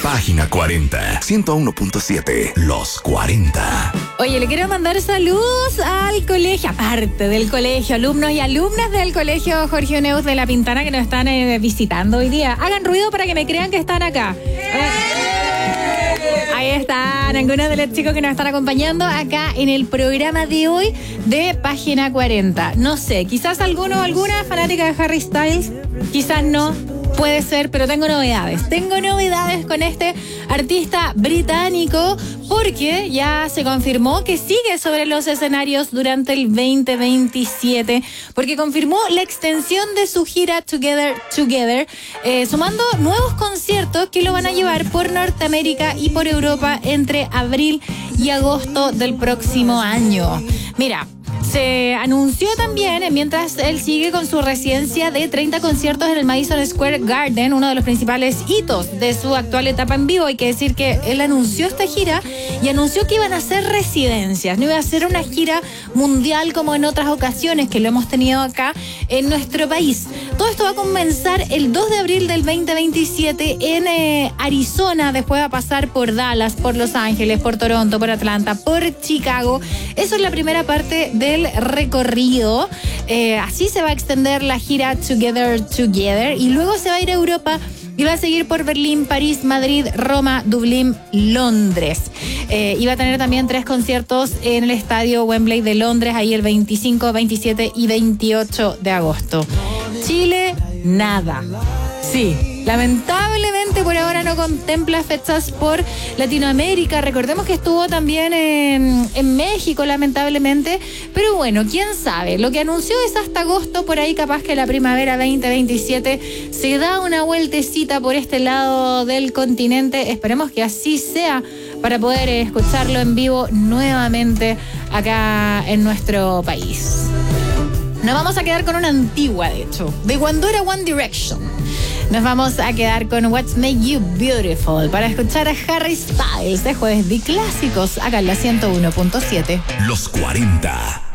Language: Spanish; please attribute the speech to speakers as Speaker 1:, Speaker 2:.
Speaker 1: Página 40, 101.7, Los 40.
Speaker 2: Oye, le quiero mandar saludos al colegio, aparte del colegio, alumnos y alumnas del colegio Jorge Neus de La Pintana que nos están visitando hoy día. Hagan ruido para que me crean que están acá. Ahí están algunos de los chicos que nos están acompañando acá en el programa de hoy de Página 40. No sé, quizás alguno o alguna fanática de Harry Styles, quizás no. Puede ser, pero tengo novedades. Tengo novedades con este artista británico porque ya se confirmó que sigue sobre los escenarios durante el 2027 porque confirmó la extensión de su gira Together, sumando nuevos conciertos que lo van a llevar por Norteamérica y por Europa entre abril y agosto del próximo año. Mira, se anunció también, mientras él sigue con su residencia de 30 conciertos en el Madison Square Garden, uno de los principales hitos de su actual etapa en vivo. Hay que decir que él anunció esta gira y anunció que iban a ser residencias, no iba a ser una gira mundial como en otras ocasiones que lo hemos tenido acá en nuestro país. Todo esto va a comenzar el 2 de abril del 2027 en Arizona, después va a pasar por Dallas, por Los Ángeles, por Toronto, por Atlanta, por Chicago. Eso es la primera parte del recorrido. Así se va a extender la gira Together y luego se va a ir a Europa y va a seguir por Berlín, París, Madrid, Roma, Dublín, Londres. Y va a tener también 3 conciertos en el estadio Wembley de Londres, ahí el 25, 27 y 28 de agosto. Chile, nada. Sí, lamentablemente por ahora no contempla fechas por Latinoamérica. Recordemos que estuvo también en México, lamentablemente. Pero bueno, quién sabe. Lo que anunció es hasta agosto, por ahí capaz que la primavera 2027 se da una vueltecita por este lado del continente. Esperemos que así sea para poder escucharlo en vivo nuevamente acá en nuestro país. Nos vamos a quedar con una antigua, de hecho, de cuando era One Direction. Nos vamos a quedar con What's Make You Beautiful para escuchar a Harry Styles de Jueves de Clásicos acá en la 101.7.
Speaker 1: Los 40.